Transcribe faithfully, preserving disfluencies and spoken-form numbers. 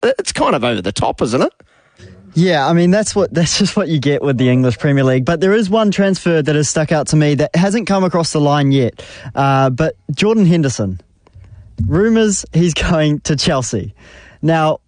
it's kind of over the top, isn't it? Yeah, I mean, that's what that's just what you get with the English Premier League. But there is one transfer that has stuck out to me that hasn't come across the line yet. Uh, but Jordan Henderson, rumours he's going to Chelsea. Now,